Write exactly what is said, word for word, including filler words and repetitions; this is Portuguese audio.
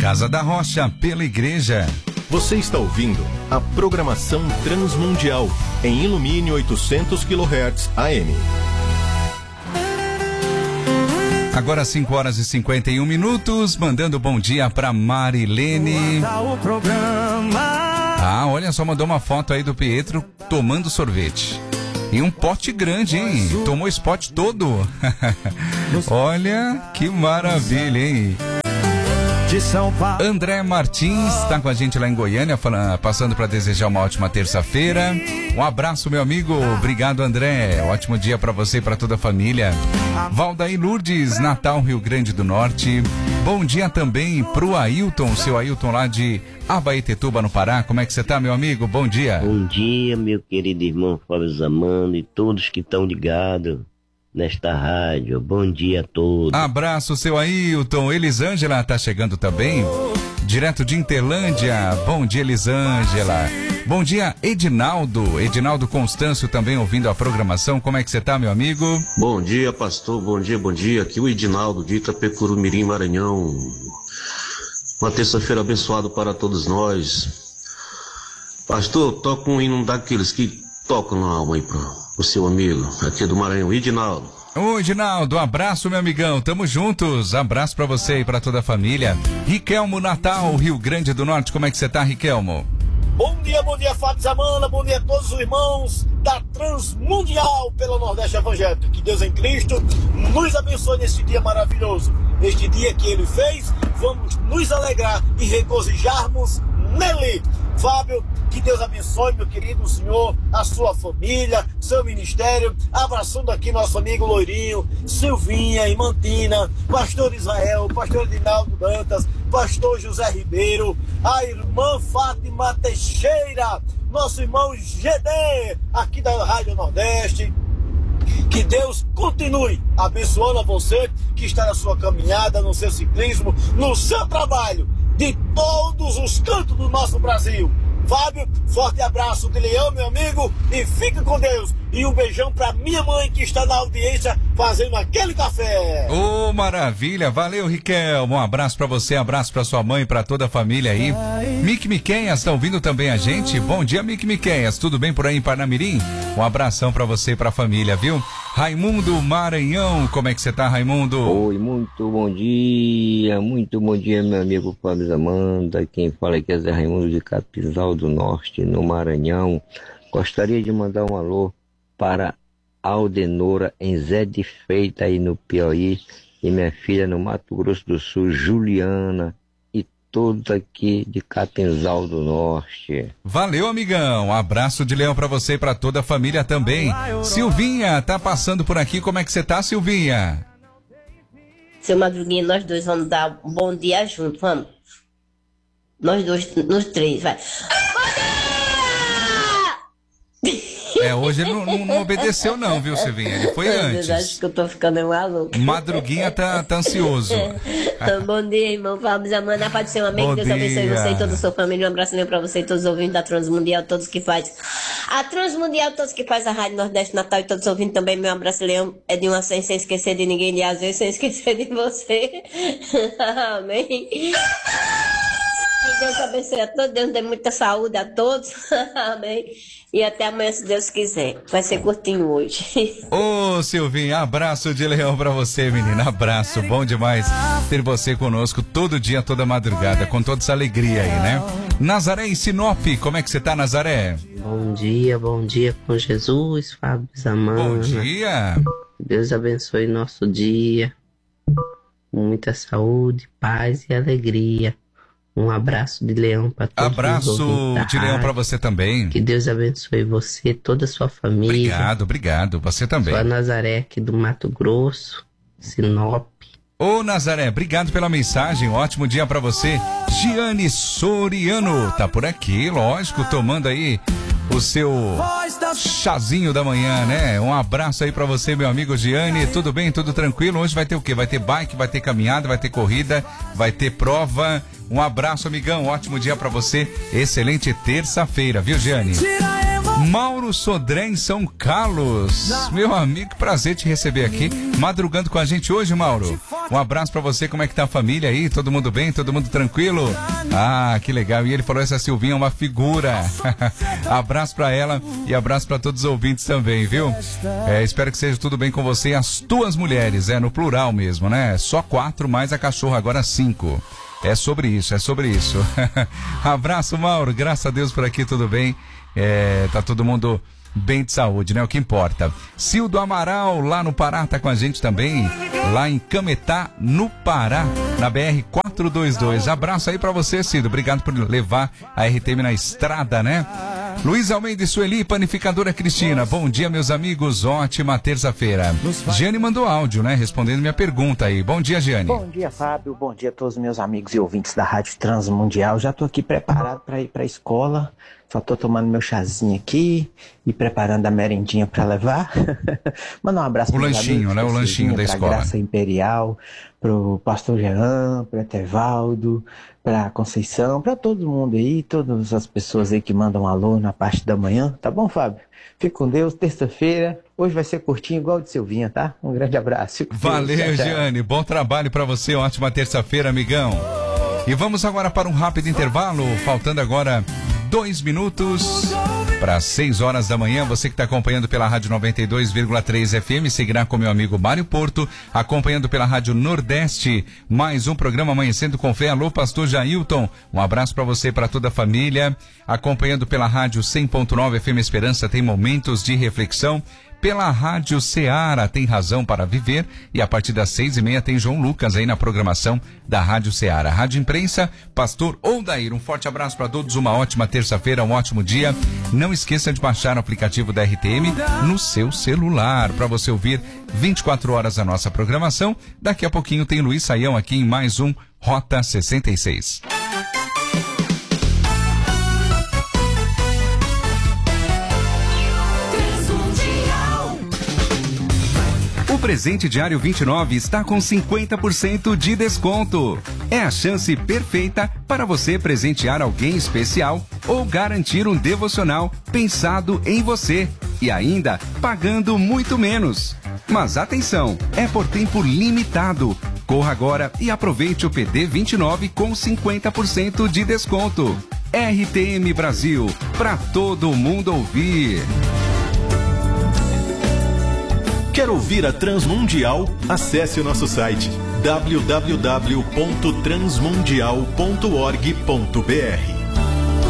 Casa da Rocha, pela igreja. Você está ouvindo a programação Transmundial em Ilumine oitocentos quilohertz A M. Agora cinco horas e cinquenta e um minutos, mandando bom dia para Marilene. Ah, olha só, mandou uma foto aí do Pietro tomando sorvete. E um pote grande, hein? Tomou esse pote todo. Olha, que maravilha, hein? André Martins está com a gente lá em Goiânia, falando, passando para desejar uma ótima terça-feira. Um abraço, meu amigo. Obrigado, André. Ótimo dia para você e para toda a família. Valdaí Lourdes, Natal, Rio Grande do Norte. Bom dia também pro Ailton, seu Ailton lá de Abaetetuba, no Pará. Como é que você tá, meu amigo? Bom dia. Bom dia, meu querido irmão Fábio Zamano e todos que estão ligados nesta rádio. Bom dia a todos. Abraço, seu Ailton. Elisângela tá chegando também, direto de Interlândia. Bom dia, Elisângela. Bom dia, Edinaldo. Edinaldo Constâncio também ouvindo a programação. Como é que você tá, meu amigo? Bom dia, pastor. Bom dia, bom dia. Aqui o Edinaldo de Itapecuru-Mirim, Maranhão. Uma terça-feira abençoada para todos nós. Pastor, toca um hino daqueles que tocam na alma aí pro o seu amigo, aqui do Maranhão, Edinaldo. Ô, Edinaldo, um abraço, meu amigão, tamo juntos, abraço pra você e pra toda a família. Riquelmo, Natal, Rio Grande do Norte, como é que você tá, Riquelmo? Bom dia, bom dia, Fábio Zamana, bom dia a todos os irmãos da Transmundial pelo Nordeste Evangélico. Que Deus em Cristo nos abençoe neste dia maravilhoso. Neste dia que Ele fez, vamos nos alegrar e regozijarmos nele. Fábio, que Deus abençoe, meu querido senhor, a sua família, seu ministério, abraçando aqui nosso amigo Loirinho, Silvinha, Imantina, pastor Israel, pastor Edinaldo Dantas, pastor José Ribeiro, a irmã Fátima Teixeira, nosso irmão G D, aqui da Rádio Nordeste. Que Deus continue abençoando a você que está na sua caminhada, no seu ciclismo, no seu trabalho, de todos os cantos do nosso Brasil. Fábio, forte abraço de leão, meu amigo, e fica com Deus. E um beijão pra minha mãe que está na audiência fazendo aquele café. Ô, oh, maravilha, valeu, Riquelmo. Um abraço pra você, abraço pra sua mãe, pra toda a família aí. Mick Miquenhas, tá ouvindo também a gente? Bom dia, Mick Miquenhas, tudo bem por aí em Parnamirim? Um abração pra você e pra família, viu? Raimundo Maranhão, como é que você tá, Raimundo? Oi, muito bom dia, muito bom dia, meu amigo Fábio Zamanda. Quem fala aqui é Zé Raimundo de Capinzal do Norte, no Maranhão. Gostaria de mandar um alô para Aldenora em Zé de Feita, aí no Piauí, e minha filha no Mato Grosso do Sul, Juliana, e todos aqui de Capinzal do Norte. Valeu, amigão. Um abraço de leão pra você e pra toda a família também. Silvinha, tá passando por aqui. Como é que você tá, Silvinha? Seu Madruguinha, nós dois vamos dar um bom dia junto, vamos? Nós dois, nós três, vai. É, hoje ele não, não, não obedeceu não, viu, Silvinha? Ele foi antes. Eu acho que eu tô ficando maluco. Madruguinha tá, tá ansioso. Então, bom dia, irmão Fábio Zamana. Pode ser um amém. Bom Deus abençoe dia. você e toda a sua família. Um abraço pra você e todos os ouvintes da Transmundial, todos que faz a Transmundial, todos que faz a Rádio Nordeste Natal e todos os ouvintes também. Meu abraço, Leão, é de uma sem, sem esquecer de ninguém, e às vezes sem esquecer de você. Amém. Que Deus abençoe a todos, Deus dê muita saúde a todos. Amém. E até amanhã, se Deus quiser. Vai ser curtinho hoje. Ô, Silvinha, abraço de leão pra você, menina. Abraço, bom demais ter você conosco todo dia, toda madrugada, com toda essa alegria aí, né? Nazaré e Sinop, como é que você tá, Nazaré? Bom dia, bom dia com Jesus, Fábio Zamana. Bom dia. Deus abençoe nosso dia. Muita saúde, paz e alegria. Um abraço de leão para todos. Abraço de leão para você também. Que Deus abençoe você, toda a sua família. Obrigado, obrigado. Você também. Sou a Nazaré aqui do Mato Grosso, Sinop. Ô, Nazaré, obrigado pela mensagem. Ótimo dia para você. Giane Soriano tá por aqui, lógico, tomando aí o seu chazinho da manhã, né? Um abraço aí pra você, meu amigo Giane. Tudo bem? Tudo tranquilo? Hoje vai ter o quê? Vai ter bike, vai ter caminhada, vai ter corrida, vai ter prova. Um abraço, amigão. Ótimo dia pra você. Excelente terça-feira, viu, Giane? Mauro Sodré em São Carlos. Meu amigo, prazer te receber aqui. Madrugando com a gente hoje, Mauro. Um abraço pra você, como é que tá a família aí? Todo mundo bem? Todo mundo tranquilo? Ah, que legal. E ele falou, essa Silvinha é uma figura. Abraço pra ela e abraço pra todos os ouvintes também, viu? É, espero que seja tudo bem com você e as tuas mulheres, é no plural mesmo, né? Só quatro, mais a cachorra, agora cinco. É sobre isso, é sobre isso. Abraço, Mauro. Graças a Deus por aqui, tudo bem. É, tá todo mundo bem de saúde, né? O que importa. Cildo Amaral, lá no Pará, tá com a gente também. Lá em Cametá, no Pará, na B R quatrocentos e vinte e dois. Abraço aí pra você, Cildo. Obrigado por levar a R T M na estrada, né? Luiz Almeida e Sueli, panificadora Cristina. Bom dia, meus amigos. Ótima terça-feira. Giane mandou áudio, né? Respondendo minha pergunta aí. Bom dia, Giane. Bom dia, Fábio. Bom dia a todos os meus amigos e ouvintes da Rádio Transmundial. Já tô aqui preparado para ir para a escola. Só tô tomando meu chazinho aqui e preparando a merendinha para levar. Mandar um abraço pro o lanchinho, amigos, né? O lanchinho da escola. Graça Imperial, pro pastor Jean, pro Etevaldo, pra Conceição, pra todo mundo aí, todas as pessoas aí que mandam um alô na parte da manhã. Tá bom, Fábio? Fique com Deus, terça-feira. Hoje vai ser curtinho igual o de Silvinha, tá? Um grande abraço. Valeu, Deus, tchau, Giane. Tchau. Bom trabalho pra você. Ótima terça-feira, amigão. E vamos agora para um rápido intervalo. Faltando agora dois minutos para seis horas da manhã. Você que está acompanhando pela Rádio noventa e dois vírgula três F M, seguirá com meu amigo Mário Porto, acompanhando pela Rádio Nordeste, mais um programa Amanhecendo com Fé. Alô, pastor Jailton, um abraço para você e para toda a família. Acompanhando pela Rádio cem ponto nove F M Esperança, tem momentos de reflexão. Pela Rádio Ceará, tem razão para viver, e a partir das seis e meia tem João Lucas aí na programação da Rádio Ceará. Rádio Imprensa, pastor Odair, um forte abraço para todos, uma ótima terça-feira, um ótimo dia. Não esqueça de baixar o aplicativo da R T M no seu celular, para você ouvir vinte e quatro horas a nossa programação. Daqui a pouquinho tem Luiz Saião aqui em mais um Rota sessenta e seis. O presente diário vinte e nove está com cinquenta por cento de desconto. É a chance perfeita para você presentear alguém especial ou garantir um devocional pensado em você e ainda pagando muito menos. Mas atenção, é por tempo limitado. Corra agora e aproveite o P D vinte e nove com cinquenta por cento de desconto. R T M Brasil, para todo mundo ouvir. Quer ouvir a Transmundial? Acesse o nosso site w w w ponto transmundial ponto org ponto b r.